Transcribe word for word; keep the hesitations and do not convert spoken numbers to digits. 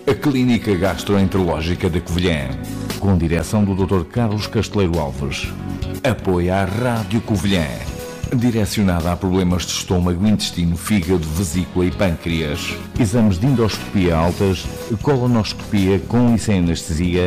a Clínica Gastroenterológica da Covilhã, com direção do doutor Carlos Casteleiro Alves. Apoia a Rádio Covilhã, direcionada a problemas de estômago, intestino, fígado, vesícula e pâncreas. Exames de endoscopia altas, colonoscopia com e sem anestesia,